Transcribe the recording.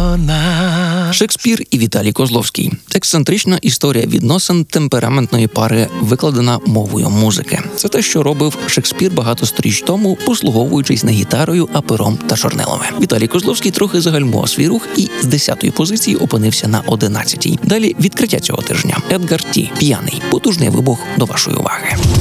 вона. Шекспір і Віталій Козловський. Ексцентрична історія відносин темпераментної пари, викладена мовою музики. Це те, що робив Шекспір багато сторіч тому, послуговуючись не гітарою, а пером та чорнилами. Віталій Козловський трохи загальмував свій рух і з 10-ї позиції опинився на 11-й. Далі відкриття цього тижня. Едгар Ті, «П'яний». Потужний вибух до вашої уваги.